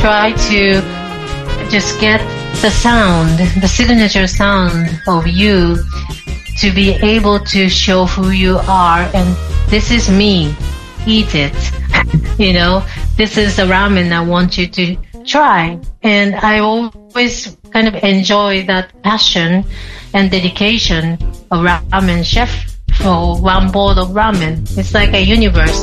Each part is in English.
try to just get the sound, the signature sound of you to be able to show who you are, and this is me, eat it. This is the ramen I want you to try. And I always kind of enjoy that passion and dedication of ramen chef for one bowl of ramen. It's like a universe.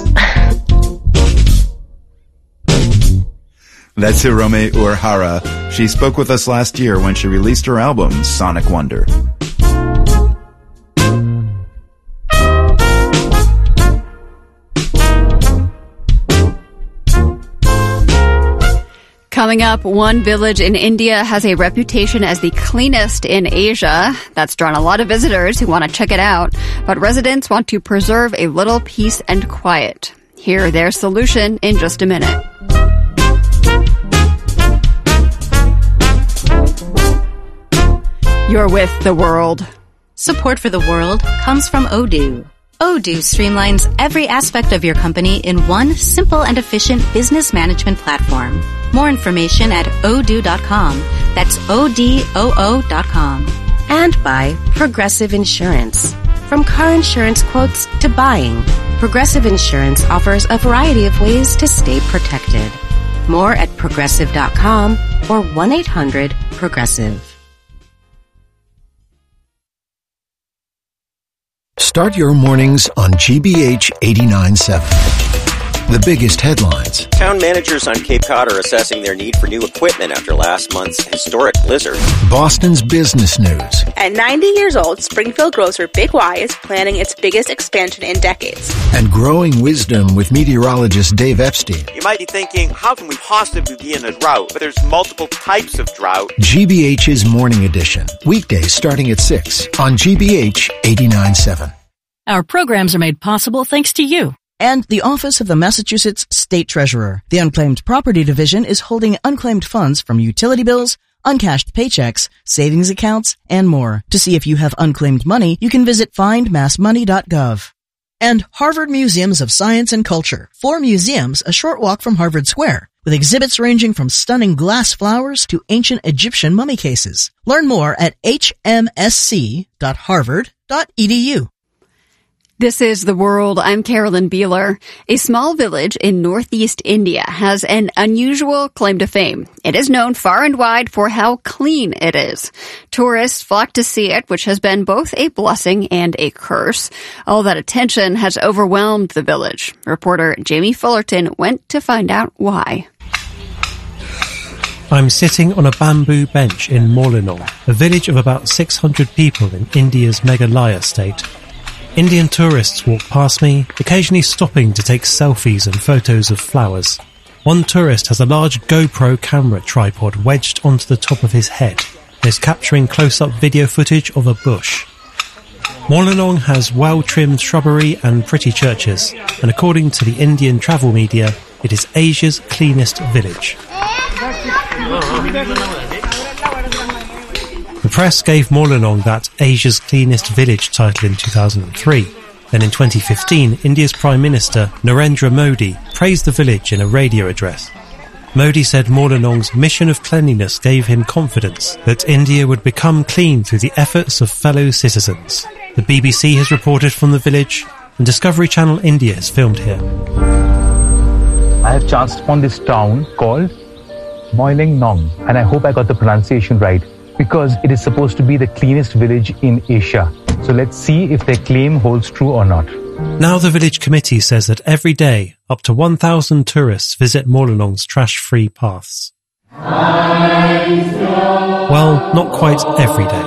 That's Hirome Urahara. She spoke with us last year when she released her album, Sonic Wonder. Coming up, one village in India has a reputation as the cleanest in Asia. That's drawn a lot of visitors who want to check it out. But residents want to preserve a little peace and quiet. Hear their solution in just a minute. You're with The World. Support for The World comes from Odoo. Odoo streamlines every aspect of your company in one simple and efficient business management platform. More information at odoo.com. That's ODOO.com. And by Progressive Insurance. From car insurance quotes to buying, Progressive Insurance offers a variety of ways to stay protected. More at progressive.com or 1-800-PROGRESSIVE. Start your mornings on GBH 89.7. The biggest headlines. Town managers on Cape Cod are assessing their need for new equipment after last month's historic blizzard. Boston's business news. At 90 years old, Springfield grocer Big Y is planning its biggest expansion in decades. And growing wisdom with meteorologist Dave Epstein. You might be thinking, how can we possibly be in a drought? But there's multiple types of drought. GBH's Morning Edition. Weekdays starting at 6 on GBH 89.7. Our programs are made possible thanks to you. And the Office of the Massachusetts State Treasurer. The Unclaimed Property Division is holding unclaimed funds from utility bills, uncashed paychecks, savings accounts, and more. To see if you have unclaimed money, you can visit findmassmoney.gov. And Harvard Museums of Science and Culture. 4 museums a short walk from Harvard Square, with exhibits ranging from stunning glass flowers to ancient Egyptian mummy cases. Learn more at hmsc.harvard.edu. This is The World. I'm Carolyn Beeler. A small village in northeast India has an unusual claim to fame. It is known far and wide for how clean it is. Tourists flock to see it, which has been both a blessing and a curse. All that attention has overwhelmed the village. Reporter Jamie Fullerton went to find out why. I'm sitting on a bamboo bench in Molinong, a village of about 600 people in India's Meghalaya state. Indian tourists walk past me, occasionally stopping to take selfies and photos of flowers. One tourist has a large GoPro camera tripod wedged onto the top of his head and is capturing close-up video footage of a bush. Molinong has well-trimmed shrubbery and pretty churches, and according to the Indian travel media, it is Asia's cleanest village. The press gave Molinong that Asia's cleanest village title in 2003. Then in 2015, India's Prime Minister Narendra Modi praised the village in a radio address. Modi said Molinong's mission of cleanliness gave him confidence that India would become clean through the efforts of fellow citizens. The BBC has reported from the village, and Discovery Channel India has filmed here. I have chanced upon this town called Molinong, and I hope I got the pronunciation right, because it is supposed to be the cleanest village in Asia. So let's see if their claim holds true or not. Now the village committee says that every day, up to 1,000 tourists visit Molinong's trash-free paths. Well, not quite every day.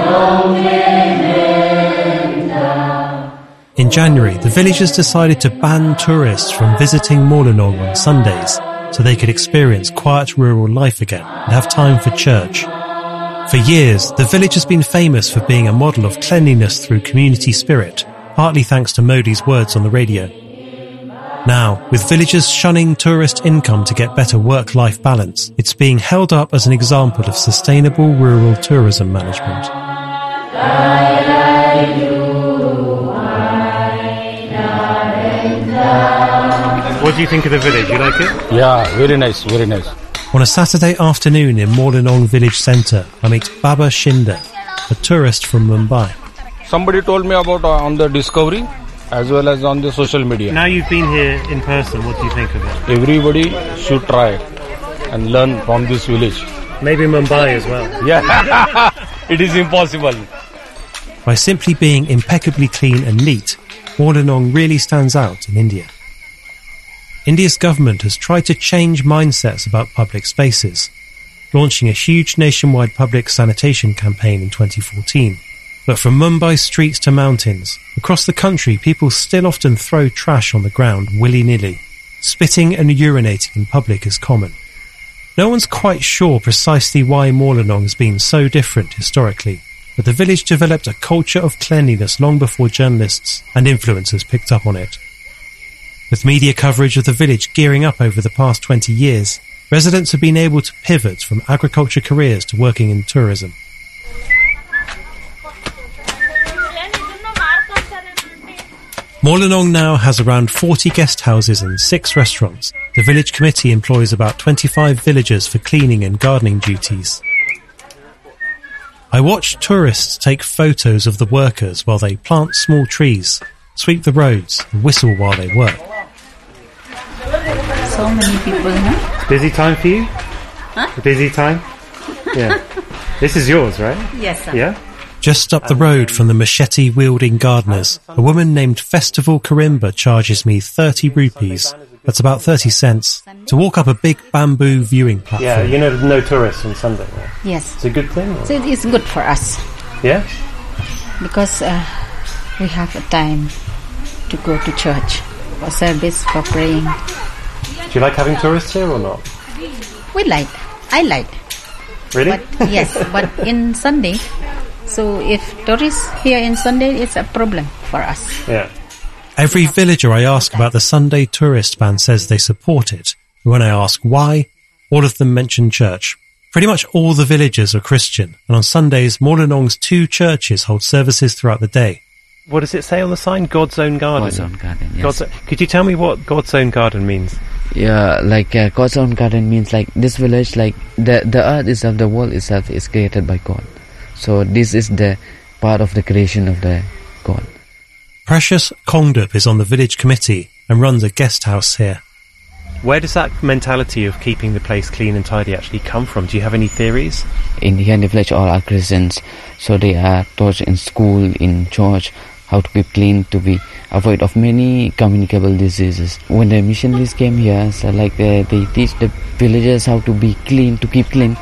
In January, the villagers decided to ban tourists from visiting Molinong on Sundays so they could experience quiet rural life again and have time for church. For years, the village has been famous for being a model of cleanliness through community spirit, partly thanks to Modi's words on the radio. Now, with villagers shunning tourist income to get better work-life balance, it's being held up as an example of sustainable rural tourism management. What do you think of the village? You like it? Yeah, very nice, very nice. On a Saturday afternoon in Molenong village centre, I meet Baba Shinde, a tourist from Mumbai. Somebody told me about on the Discovery as well as on the social media. Now you've been here in person, what do you think of it? Everybody should try and learn from this village. Maybe Mumbai as well. Yeah, it is impossible. By simply being impeccably clean and neat, Molenong really stands out in India. India's government has tried to change mindsets about public spaces, launching a huge nationwide public sanitation campaign in 2014. But from Mumbai's streets to mountains, across the country people still often throw trash on the ground willy-nilly. Spitting and urinating in public is common. No one's quite sure precisely why Molenong has been so different historically, but the village developed a culture of cleanliness long before journalists and influencers picked up on it. With media coverage of the village gearing up over the past 20 years, residents have been able to pivot from agriculture careers to working in tourism. Molenong now has around 40 guest houses and 6 restaurants. The village committee employs about 25 villagers for cleaning and gardening duties. I watch tourists take photos of the workers while they plant small trees, sweep the roads, and whistle while they work. So many people, no? Busy time for you? Huh? A busy time? Yeah. This is yours, right? Yes, sir. Yeah? Just up the road from the machete-wielding gardeners, a woman named Festival Karimba charges me 30 rupees, that's about 30 cents, to walk up a big bamboo viewing platform. Yeah, you know, no tourists on Sunday, right? Yes. It's a good thing? Or? So it's good for us. Yeah? Because we have a time to go to church for service, for praying. Do you like having tourists here or not? We like. I like. Really? But, yes, but in Sunday, so if tourists here in Sunday, it's a problem for us. Yeah. Every villager I ask about the Sunday tourist ban says they support it. And when I ask why, all of them mention church. Pretty much all the villagers are Christian, and on Sundays, Molenong's 2 churches hold services throughout the day. What does it say on the sign? God's Own Garden? God's Own Garden, yes. Could you tell me what God's Own Garden means? Yeah, like God's Own Garden means like this village, like the earth itself, the world itself is created by God. So this is the part of the creation of the God. Precious Kongdup is on the village committee and runs a guest house here. Where does that mentality of keeping the place clean and tidy actually come from? Do you have any theories? Here in the village, all are Christians, so they are taught in school, in church, how to keep clean, to be avoid of many communicable diseases. When the missionaries came here, so like they teach the villagers how to be clean, to keep clean.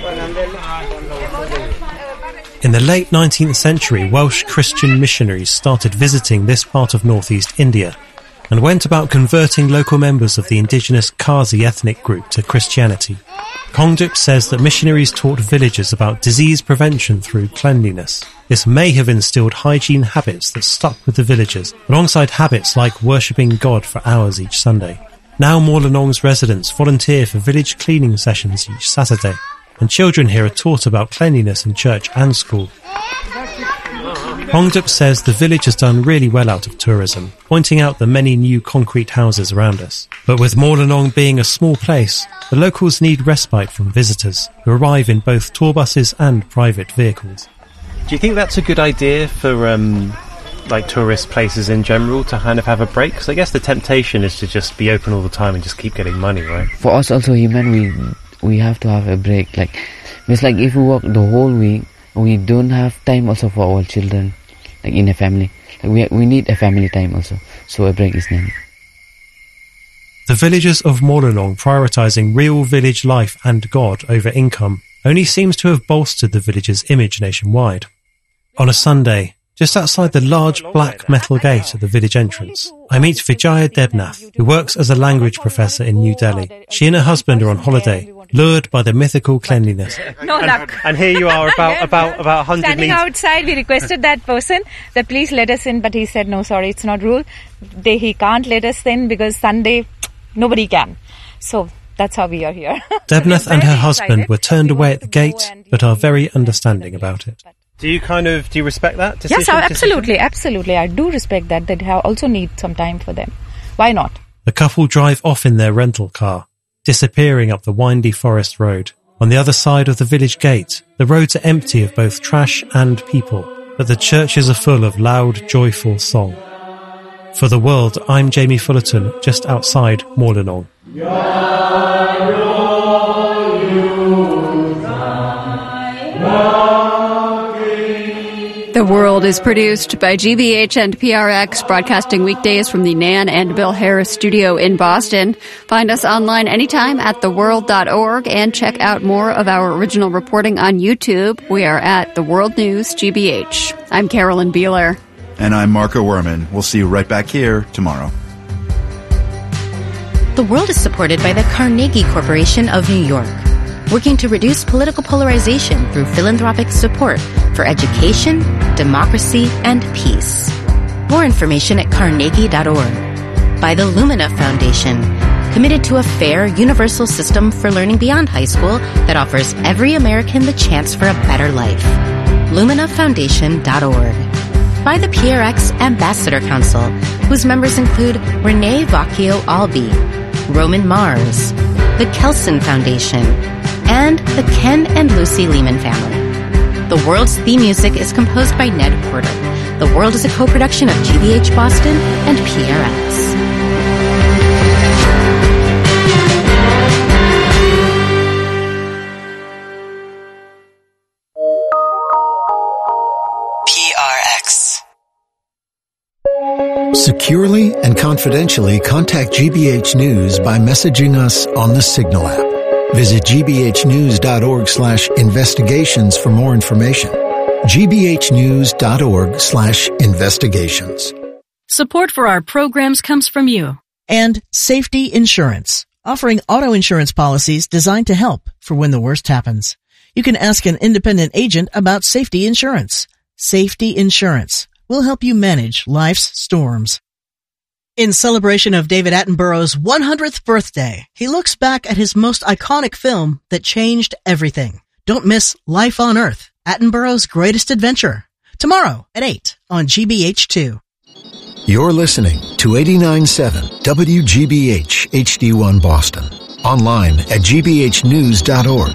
In the late 19th century, Welsh Christian missionaries started visiting this part of northeast India and went about converting local members of the indigenous Khazi ethnic group to Christianity. Kongdup says that missionaries taught villagers about disease prevention through cleanliness. This may have instilled hygiene habits that stuck with the villagers, alongside habits like worshipping God for hours each Sunday. Now Molenong's residents volunteer for village cleaning sessions each Saturday, and children here are taught about cleanliness in church and school. Kongdup says the village has done really well out of tourism, pointing out the many new concrete houses around us. But with Molenong being a small place, the locals need respite from visitors who arrive in both tour buses and private vehicles. Do you think that's a good idea for like tourist places in general to kind of have a break? Because I guess the temptation is to just be open all the time and just keep getting money, right? For us also human, we have to have a break. Like, it's like if we work the whole week, we don't have time also for our children, like in a family. Like we need a family time also, so a break is needed. The villagers of Molenong prioritising real village life and God over income only seems to have bolstered the village's image nationwide. On a Sunday, just outside the large black metal gate at the village entrance, I meet Vijaya Debnath, who works as a language professor in New Delhi. She and her husband are on holiday, lured by the mythical cleanliness. No luck. And here you are, about 100 Standing meters. outside, we requested that person that please let us in, but he said, no, sorry, it's not rule. He can't let us in because Sunday, nobody can. So that's how we are here. Debnath and her husband were turned away at the gate, but are very understanding about it. Do you respect that decision? Yes, absolutely. I do respect that I also need some time for them. Why not? The couple drive off in their rental car. disappearing up the windy forest road. On the other side of the village gate, the roads are empty of both trash and people, but the churches are full of loud, joyful song. For the world, I'm Jamie Fullerton, just outside Moorlenong. The World is produced by GBH and PRX, broadcasting weekdays from the Nan and Bill Harris studio in Boston. Find us online anytime at theworld.org and check out more of our original reporting on YouTube. We are at The World News GBH. I'm Carolyn Beeler. And I'm Marco Werman. We'll see you right back here tomorrow. The World is supported by the Carnegie Corporation of New York, working to reduce political polarization through philanthropic support for education, democracy, and peace. More information at carnegie.org. By the Lumina Foundation, committed to a fair, universal system for learning beyond high school that offers every American the chance for a better life. LuminaFoundation.org. By the PRX Ambassador Council, whose members include Renee Vacchio-Albi, Roman Mars, the Kelson Foundation, and the Ken and Lucy Lehman family. The World's theme music is composed by Ned Porter. The World is a co-production of GBH Boston and PRX. Securely and confidentially contact GBH News by messaging us on the Signal app. Visit gbhnews.org/investigations for more information. gbhnews.org/investigations. Support for our programs comes from you. And Safety Insurance, offering auto insurance policies designed to help for when the worst happens. You can ask an independent agent about safety insurance. Safety Insurance will help you manage life's storms. In celebration of David Attenborough's 100th birthday, he looks back at his most iconic film that changed everything. Don't miss Life on Earth, Attenborough's Greatest Adventure, tomorrow at 8 on GBH2. You're listening to 89.7 WGBH HD1 Boston. Online at gbhnews.org.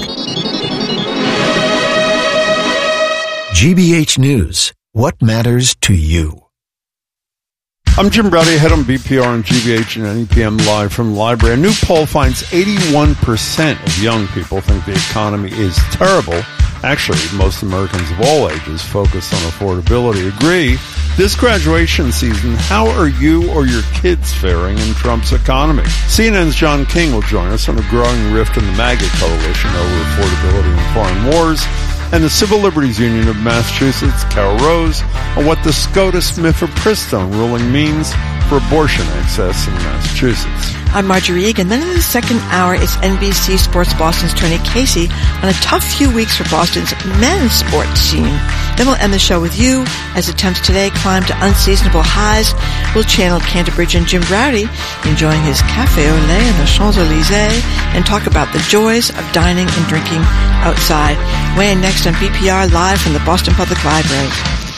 GBH News. What matters to you? I'm Jim Browdy, head on BPR and GBH and NEPM live from the library. A new poll finds 81% of young people think the economy is terrible. Actually, most Americans of all ages focused on affordability agree. This graduation season, how are you or your kids faring in Trump's economy? CNN's John King will join us on a growing rift in the MAGA coalition over affordability and foreign wars, and the Civil Liberties Union of Massachusetts, Carol Rose, on what the SCOTUS mifepristone ruling means for abortion access in Massachusetts. I'm Marjorie Egan. Then in the second hour, it's NBC Sports Boston's Tony Casey on a tough few weeks for Boston's men's sports scene. Then we'll end the show with you as attempts today climb to unseasonable highs. We'll channel Canterbridge and Jim Browdy enjoying his café au lait in the Champs-Élysées and talk about the joys of dining and drinking outside. Weighing next on BPR live from the Boston Public Library.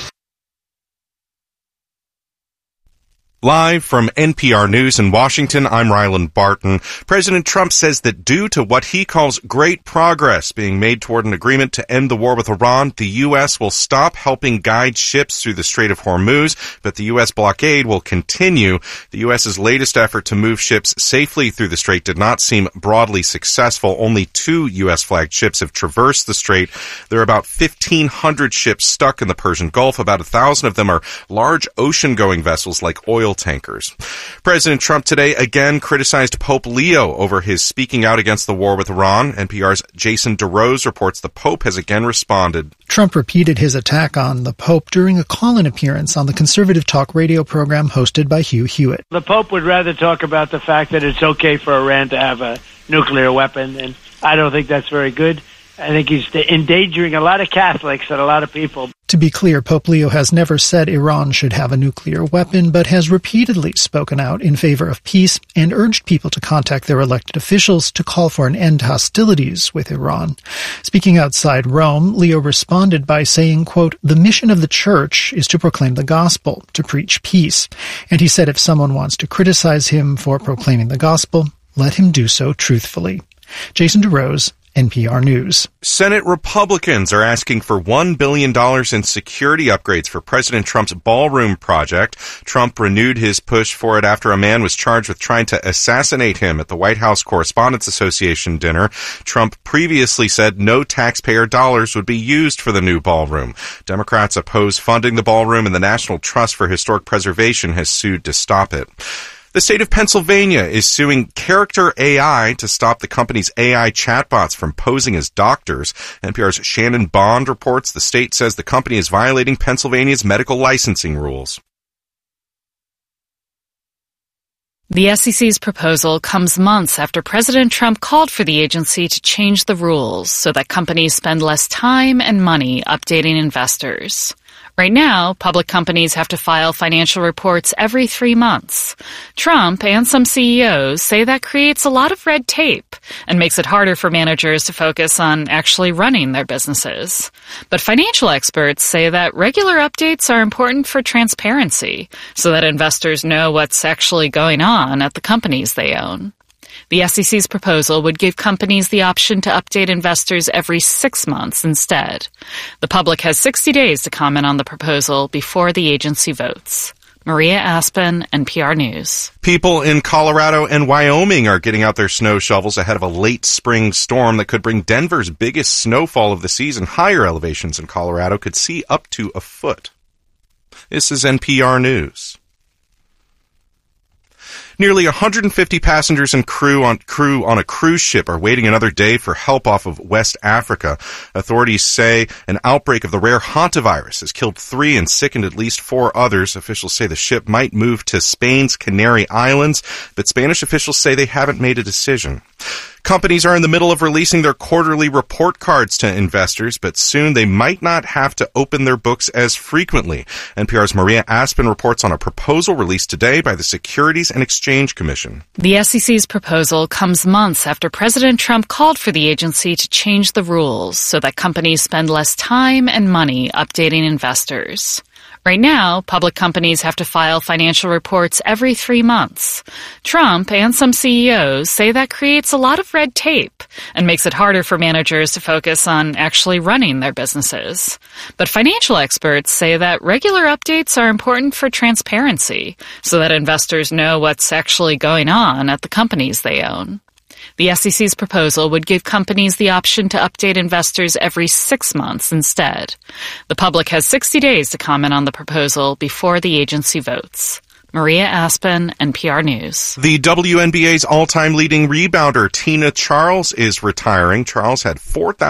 Live from NPR News in Washington, I'm Ryland Barton. President Trump says that due to what he calls great progress being made toward an agreement to end the war with Iran, the U.S. will stop helping guide ships through the Strait of Hormuz, but the U.S. blockade will continue. The U.S.'s latest effort to move ships safely through the strait did not seem broadly successful. Only 2 U.S.-flagged ships have traversed the strait. There are about 1,500 ships stuck in the Persian Gulf. About 1,000 of them are large ocean-going vessels like oil tankers. President Trump today again criticized Pope Leo over his speaking out against the war with Iran. NPR's Jason DeRose reports the Pope has again responded. Trump repeated his attack on the Pope during a call-in appearance on the conservative talk radio program hosted by Hugh Hewitt. The Pope would rather talk about the fact that it's okay for Iran to have a nuclear weapon, and I don't think that's very good. I think he's endangering a lot of Catholics and a lot of people. To be clear, Pope Leo has never said Iran should have a nuclear weapon, but has repeatedly spoken out in favor of peace and urged people to contact their elected officials to call for an end to hostilities with Iran. Speaking outside Rome, Leo responded by saying, quote, "The mission of the church is to proclaim the gospel, to preach peace." And he said if someone wants to criticize him for proclaiming the gospel, let him do so truthfully. Jason DeRose, NPR News. Senate Republicans are asking for $1 billion in security upgrades for President Trump's ballroom project. Trump renewed his push for it after a man was charged with trying to assassinate him at the White House Correspondents Association dinner. Trump previously said no taxpayer dollars would be used for the new ballroom. Democrats oppose funding the ballroom, and the National Trust for Historic Preservation has sued to stop it. The state of Pennsylvania is suing Character AI to stop the company's AI chatbots from posing as doctors. NPR's Shannon Bond reports the state says the company is violating Pennsylvania's medical licensing rules. The SEC's proposal comes months after President Trump called for the agency to change the rules so that companies spend less time and money updating investors. Right now, public companies have to file financial reports every 3 months. Trump and some CEOs say that creates a lot of red tape and makes it harder for managers to focus on actually running their businesses. But financial experts say that regular updates are important for transparency so that investors know what's actually going on at the companies they own. The SEC's proposal would give companies the option to update investors every 6 months instead. The public has 60 days to comment on the proposal before the agency votes. Maria Aspen, NPR News. People in Colorado and Wyoming are getting out their snow shovels ahead of a late spring storm that could bring Denver's biggest snowfall of the season. Higher elevations in Colorado could see up to a foot. This is NPR News. Nearly 150 passengers and crew on a cruise ship are waiting another day for help off of West Africa. Authorities say an outbreak of the rare hantavirus has killed 3 and sickened at least 4 others. Officials say the ship might move to Spain's Canary Islands, but Spanish officials say they haven't made a decision. Companies are in the middle of releasing their quarterly report cards to investors, but soon they might not have to open their books as frequently. NPR's Maria Aspen reports on a proposal released today by the Securities and Exchange Commission. The SEC's proposal comes months after President Trump called for the agency to change the rules so that companies spend less time and money updating investors. Right now, public companies have to file financial reports every 3 months. Trump and some CEOs say that creates a lot of red tape and makes it harder for managers to focus on actually running their businesses. But financial experts say that regular updates are important for transparency so that investors know what's actually going on at the companies they own. The SEC's proposal would give companies the option to update investors every 6 months instead. The public has 60 days to comment on the proposal before the agency votes. Maria Aspen, NPR News. The WNBA's all-time leading rebounder, Tina Charles, is retiring. Charles had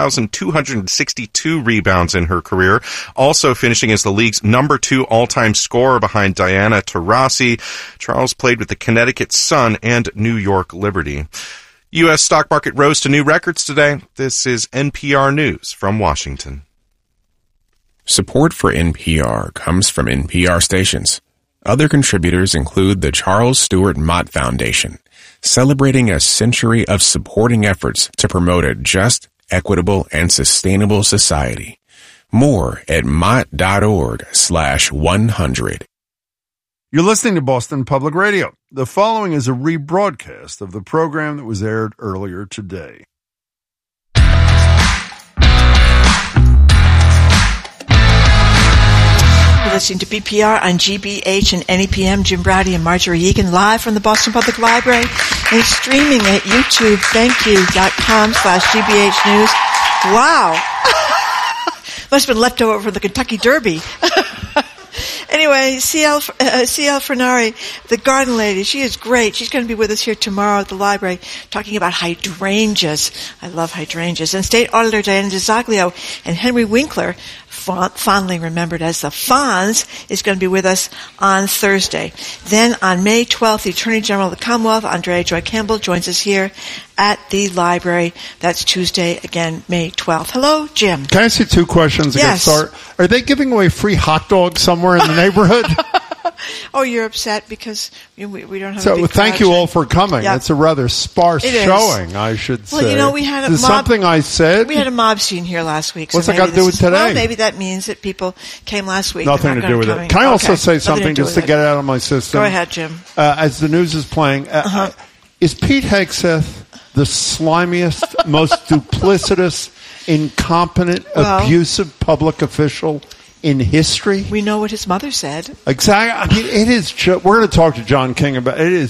4,262 rebounds in her career, also finishing as the league's number 2 all-time scorer behind Diana Taurasi. Charles played with the Connecticut Sun and New York Liberty. U.S. stock market rose to new records today. This is NPR News from Washington. Support for NPR comes from NPR stations. Other contributors include the Charles Stewart Mott Foundation, celebrating a century of supporting efforts to promote a just, equitable, and sustainable society. More at mott.org/100. You're listening to Boston Public Radio. The following is a rebroadcast of the program that was aired earlier today. You're listening to BPR on GBH and NEPM. Jim Browdy and Marjorie Egan live from the Boston Public Library and streaming at YouTube. ThankYou.com/GBH News. Wow. Must have been left over from the Kentucky Derby. Anyway, C.L. Frenari, the garden lady, she is great. She's going to be with us here tomorrow at the library talking about hydrangeas. I love hydrangeas. And State Auditor Diana DiZoglio and Henry Winkler, fondly remembered as the Fonz, is going to be with us on Thursday. Then on May 12th, the Attorney General of the Commonwealth, Andrea Joy Campbell, joins us here at the library. That's Tuesday, again, May 12th. Hello, Jim. Can I ask you 2 questions to get started? Are they giving away free hot dogs somewhere in the neighborhood? Oh, you're upset because we don't have a So big thank crowd. you all for coming. Yeah. It's a rather sparse It is. showing, I should say. Well, you know, we had a Is mob. something I said? We had a mob scene here last week. What's so that got to do with today? Well, maybe that means that people came last week. Nothing to do with it. Can I also say something just to get it out of my system? Go ahead, Jim. As the news is playing, Is Pete Hegseth the slimiest, most duplicitous, incompetent, abusive public official in history? We know what his mother said. Exactly. I mean, it is just, we're going to talk to John King about it.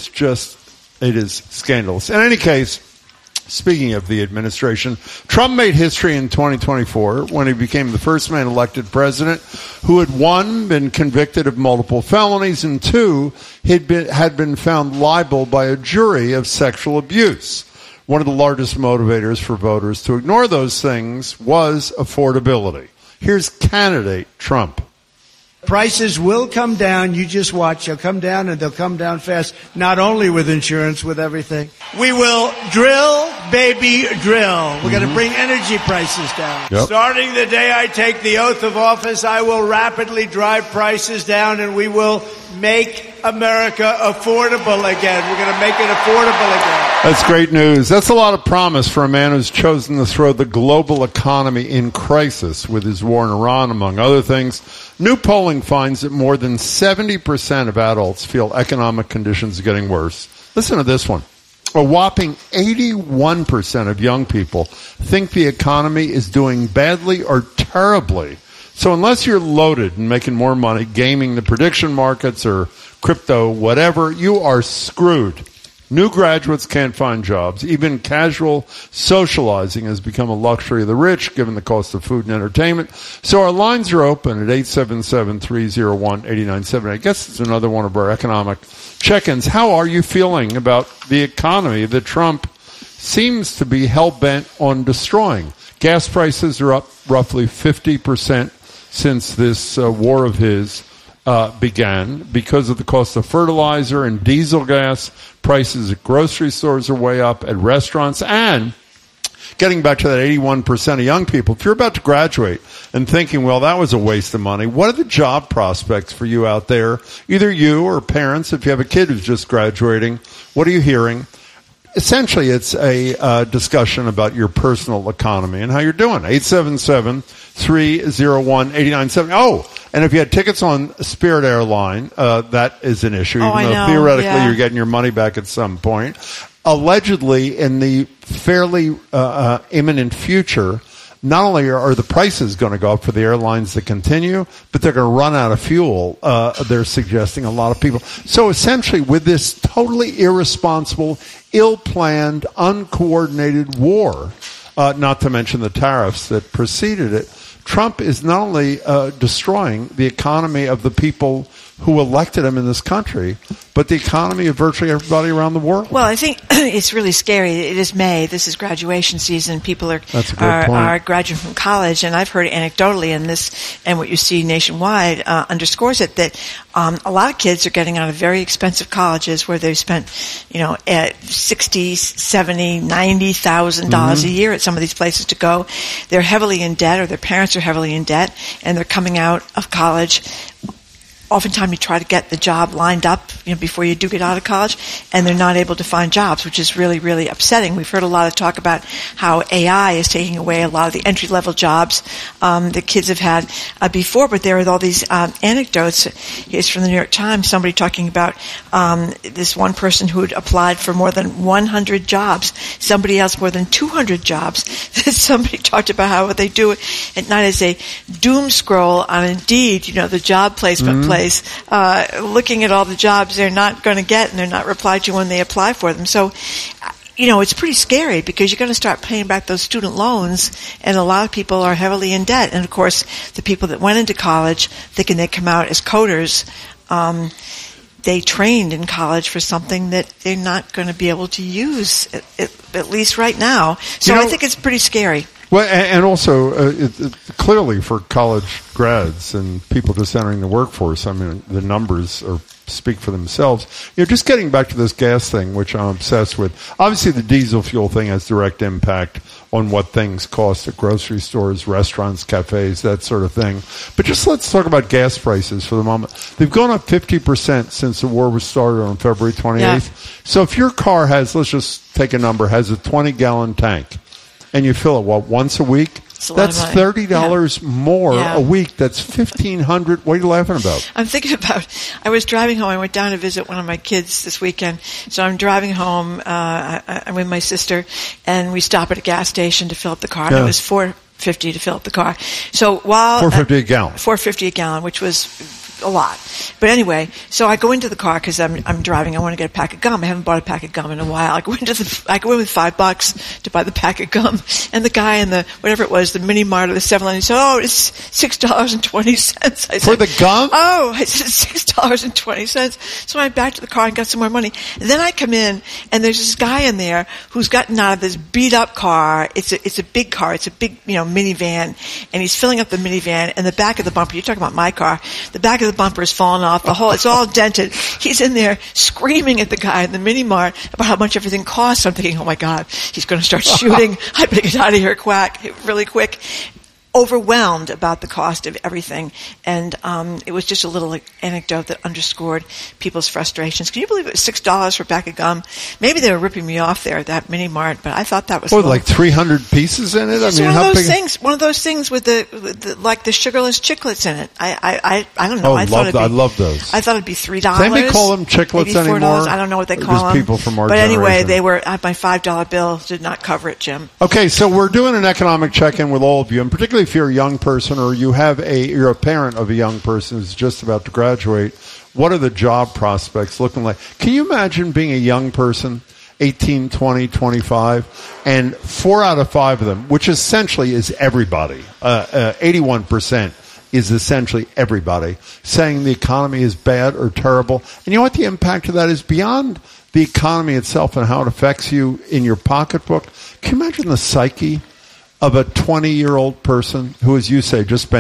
It is scandalous. In any case, speaking of the administration, Trump made history in 2024 when he became the first man elected president who had, one, been convicted of multiple felonies, and two, had been found liable by a jury of sexual abuse. One of the largest motivators for voters to ignore those things was affordability. Here's candidate Trump. Prices will come down. You just watch. They'll come down, and they'll come down fast, not only with insurance, with everything. We will drill, baby, drill. We're going to bring energy prices down. Yep. Starting the day I take the oath of office, I will rapidly drive prices down, and we will make America affordable again. We're going to make it affordable again. That's great news. That's a lot of promise for a man who's chosen to throw the global economy in crisis with his war in Iran, among other things. New polling finds that more than 70% of adults feel economic conditions are getting worse. Listen to this one. A whopping 81% of young people think the economy is doing badly or terribly. So unless you're loaded and making more money gaming the prediction markets or crypto, whatever, you are screwed. New graduates can't find jobs. Even casual socializing has become a luxury of the rich, given the cost of food and entertainment. So our lines are open at 877-301-8978. I guess it's another one of our economic check-ins. How are you feeling about the economy that Trump seems to be hell-bent on destroying? Gas prices are up roughly 50% since this war of his began because of the cost of fertilizer and diesel gas. Prices at grocery stores are way up, at restaurants, and getting back to that 81% of young people, if you're about to graduate and thinking, well, that was a waste of money, what are the job prospects for you out there? Either you or parents, if you have a kid who's just graduating, what are you hearing? Essentially, it's a discussion about your personal economy and how you're doing. 877-301-8970. Oh, and if you had tickets on Spirit Airline, that is an issue, even though theoretically you're getting your money back at some point. Allegedly, in the fairly imminent future, not only are the prices going to go up for the airlines that continue, but they're going to run out of fuel, they're suggesting, a lot of people. So essentially, with this totally irresponsible, ill-planned, uncoordinated war, not to mention the tariffs that preceded it, Trump is not only destroying the economy of the people who elected him in this country, but the economy of virtually everybody around the world. Well, I think it's really scary. It is May. This is graduation season. People are graduating from college, and I've heard anecdotally, and what you see nationwide underscores it, that a lot of kids are getting out of very expensive colleges where they've spent, at $60,000, $70,000, $90,000 a year at some of these places to go. They're heavily in debt, or their parents are heavily in debt, and they're coming out of college. Oftentimes you try to get the job lined up, before you do get out of college, and they're not able to find jobs, which is really, really upsetting. We've heard a lot of talk about how AI is taking away a lot of the entry-level jobs that kids have had before, but there are all these anecdotes. Here's from the New York Times, somebody talking about this one person who had applied for more than 100 jobs, somebody else more than 200 jobs. Somebody talked about how what they do at night is a doom scroll on Indeed, the job placement place, looking at all the jobs they're not going to get and they're not replied to when they apply for them. So, it's pretty scary because you're going to start paying back those student loans, and a lot of people are heavily in debt. And of course, the people that went into college thinking they come out as coders, they trained in college for something that they're not going to be able to use, at least right now. So I think it's pretty scary. Well, and also, clearly for college grads and people just entering the workforce, I mean, the numbers speak for themselves. Just getting back to this gas thing, which I'm obsessed with. Obviously, the diesel fuel thing has direct impact on what things cost at grocery stores, restaurants, cafes, that sort of thing. But just let's talk about gas prices for the moment. They've gone up 50% since the war was started on February 28th. Yeah. So if your car has, let's just take a number, has a 20-gallon tank, and you fill it, once a week? That's $30 more a week. That's $1,500. What are you laughing about? I'm thinking about, I was driving home. I went down to visit one of my kids this weekend. So I'm driving home. I'm with my sister, and we stop at a gas station to fill up the car. And it was $4.50 to fill up the car. So while $4.50 a gallon. $4.50 a gallon, which was a lot. But anyway, so I go into the car because I'm driving. I want to get a pack of gum. I haven't bought a pack of gum in a while. I go in with $5 to buy the pack of gum, and the guy in the whatever it was, the mini mart or the 7-Eleven, he said, "Oh, it's $6.20." I said, for the gum? Oh, I said $6.20. So I went back to the car and got some more money. And then I come in, and there's this guy in there who's gotten out of this beat up car. It's a big car. It's a big minivan, and he's filling up the minivan. And the back of the bumper. You're talking about my car. The back of the bumper is falling off. It's all dented. He's in there screaming at the guy in the mini mart about how much everything costs. I'm thinking, oh my God, he's going to start shooting. I better get out of here really quick. Overwhelmed about the cost of everything. And it was just a little anecdote that underscored people's frustrations. Can you believe it was $6 for a pack of gum? Maybe they were ripping me off there at that mini mart, but I thought that was like 300 pieces in it? It's one of those things with the sugarless chiclets in it. I don't know. I love those. I thought it'd be $3. Does anybody call them chiclets anymore? I don't know what they call them. People from our But anyway, generation. they were my $5 bill did not cover it, Jim. Okay, so we're doing an economic check-in with all of you, and particularly if you're a young person or you're a parent of a young person who's just about to graduate, what are the job prospects looking like? Can you imagine being a young person, 18, 20, 25, and 4 out of 5 of them, which essentially is everybody, 81% is essentially everybody, saying the economy is bad or terrible. And you know what the impact of that is beyond the economy itself and how it affects you in your pocketbook? Can you imagine the psyche of a 20-year-old person who, as you say, just spent